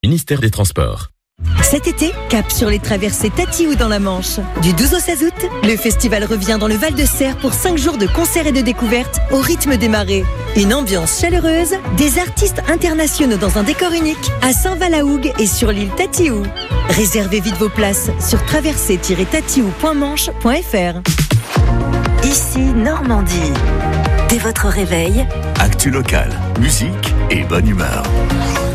Ministère des Transports. Cet été, cap sur les traversées Tatiou dans la Manche. Du 12 au 16 août, le festival revient dans le Val-de-Serre pour 5 jours de concerts et de découvertes au rythme des marées. Une ambiance chaleureuse, des artistes internationaux dans un décor unique à Saint-Val-à-Hougue et sur l'île Tatiou. Réservez vite vos places sur traversée-tatiou.manche.fr. Ici Normandie. Dès votre réveil, actu local, musique et bonne humeur.